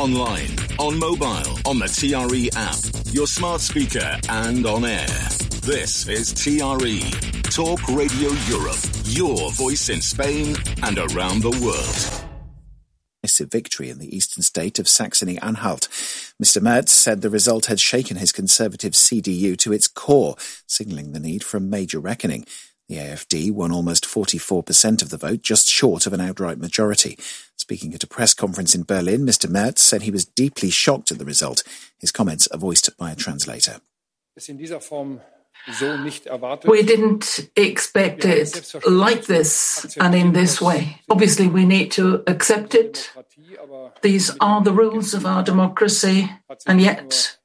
online, on mobile, on the TRE app, your smart speaker and on air. This is TRE, Talk Radio Europe, your voice in Spain and around the world. Victory in the eastern state of Saxony-Anhalt. Mr. Merz said the result had shaken his conservative CDU to its core, signalling the need for a major reckoning. The AfD won almost 44% of the vote, just short of an outright majority. Speaking at a press conference in Berlin, Mr. Merz said he was deeply shocked at the result. His comments are voiced by a translator. We didn't expect it like this and in this way. Obviously, we need to accept it. These are the rules of our democracy. And yet,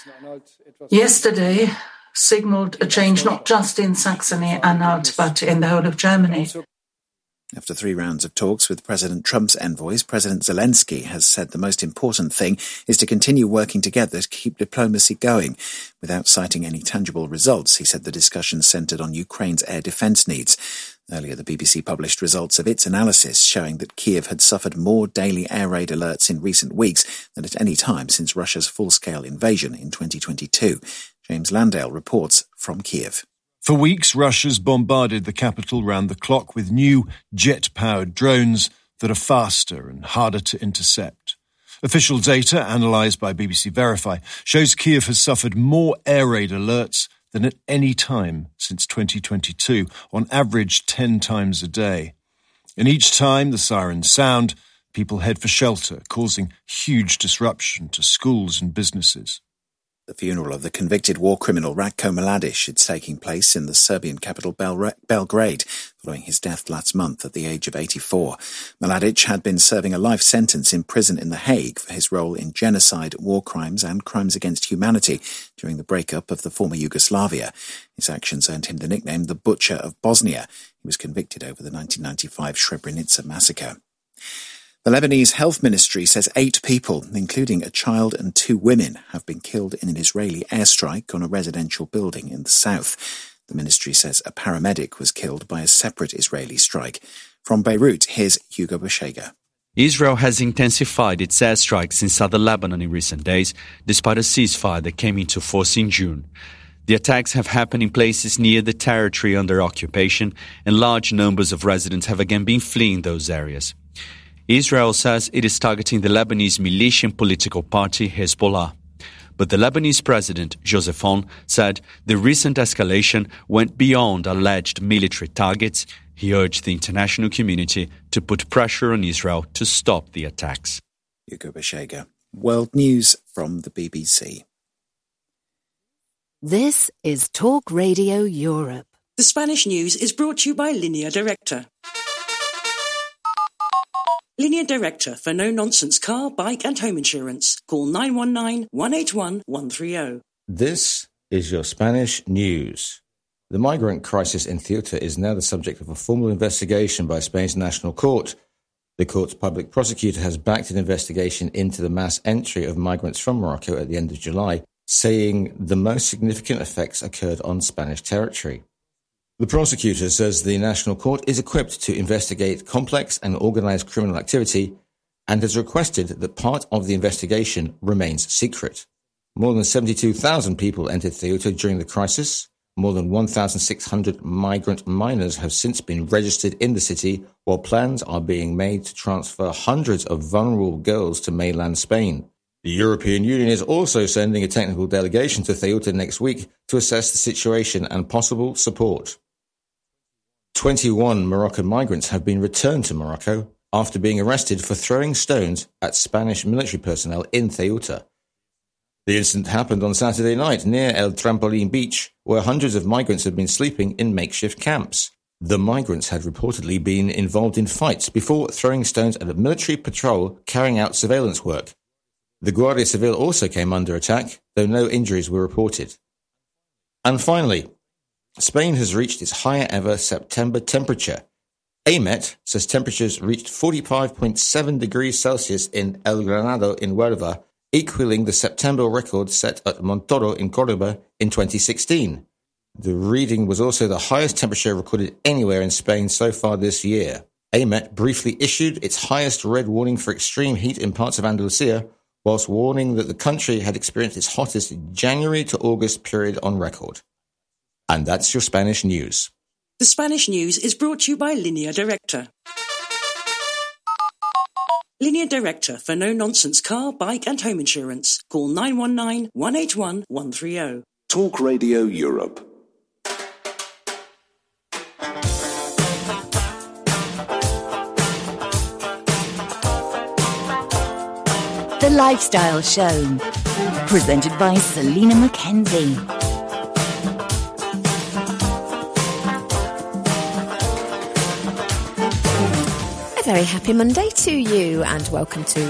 yesterday signalled a change not just in Saxony-Anhalt, but in the whole of Germany. After 3 rounds of talks with President Trump's envoys, President Zelensky has said the most important thing is to continue working together to keep diplomacy going. Without citing any tangible results, he said the discussion centred on Ukraine's air defence needs. Earlier, the BBC published results of its analysis showing that Kyiv had suffered more daily air raid alerts in recent weeks than at any time since Russia's full-scale invasion in 2022. James Landale reports from Kyiv. For weeks, Russia's bombarded the capital round the clock with new jet-powered drones that are faster and harder to intercept. Official data, analysed by BBC Verify, shows Kyiv has suffered more air raid alerts than at any time since 2022, on average 10 times a day. And each time the sirens sound, people head for shelter, causing huge disruption to schools and businesses. The funeral of the convicted war criminal Ratko Mladic is taking place in the Serbian capital Belgrade, following his death last month at the age of 84. Mladic had been serving a life sentence in prison in The Hague for his role in genocide, war crimes and crimes against humanity during the breakup of the former Yugoslavia. His actions earned him the nickname the Butcher of Bosnia. He was convicted over the 1995 Srebrenica massacre. The Lebanese Health Ministry says 8 people, including a child and 2 women, have been killed in an Israeli airstrike on a residential building in the south. The ministry says a paramedic was killed by a separate Israeli strike. From Beirut, here's Hugo Bashega. Israel has intensified its airstrikes in southern Lebanon in recent days, despite a ceasefire that came into force in June. The attacks have happened in places near the territory under occupation, and large numbers of residents have again been fleeing those areas. Israel says it is targeting the Lebanese militia and political party Hezbollah. But the Lebanese president, Joseph Aoun, said the recent escalation went beyond alleged military targets. He urged the international community to put pressure on Israel to stop the attacks. Hugo Bashega. World News from the BBC. This is Talk Radio Europe. The Spanish news is brought to you by Línea Directa. Línea Directa for no-nonsense car, bike and home insurance. Call 919-181-130. This is your Spanish news. The migrant crisis in Ceuta is now the subject of a formal investigation by Spain's National Court. The court's public prosecutor has backed an investigation into the mass entry of migrants from Morocco at the end of July, saying the most significant effects occurred on Spanish territory. The prosecutor says the National Court is equipped to investigate complex and organized criminal activity and has requested that part of the investigation remains secret. More than 72,000 people entered Ceuta during the crisis. More than 1,600 migrant minors have since been registered in the city, while plans are being made to transfer hundreds of vulnerable girls to mainland Spain. The European Union is also sending a technical delegation to Ceuta next week to assess the situation and possible support. 21 Moroccan migrants have been returned to Morocco after being arrested for throwing stones at Spanish military personnel in Ceuta. The incident happened on Saturday night near El Trampolín Beach, where hundreds of migrants had been sleeping in makeshift camps. The migrants had reportedly been involved in fights before throwing stones at a military patrol carrying out surveillance work. The Guardia Civil also came under attack, though no injuries were reported. And finally, Spain has reached its highest ever September temperature. AMET says temperatures reached 45.7 degrees Celsius in El Granado in Huelva, equaling the September record set at Montoro in Córdoba in 2016. The reading was also the highest temperature recorded anywhere in Spain so far this year. AMET briefly issued its highest red warning for extreme heat in parts of Andalusia, whilst warning that the country had experienced its hottest January to August period on record. And that's your Spanish news. The Spanish news is brought to you by Línea Directa. Línea Directa for no-nonsense car, bike and home insurance. Call 919 181 130. Talk Radio Europe. The Lifestyle Show, presented by Selena Mackenzie. A very happy Monday to you, and welcome to